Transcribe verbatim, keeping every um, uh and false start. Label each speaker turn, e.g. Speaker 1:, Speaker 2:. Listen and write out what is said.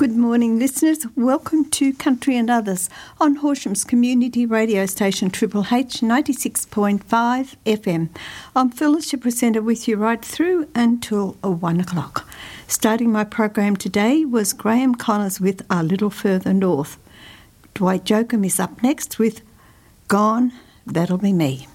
Speaker 1: Good morning, listeners. Welcome to Country and Others on Horsham's community radio station Triple H ninety-six point five F M. I'm Phyllis, your presenter, with you right through until one o'clock. Starting my program today was Graham Connors with A Little Further North. Dwight Jokum is up next with Gone, That'll Be Me.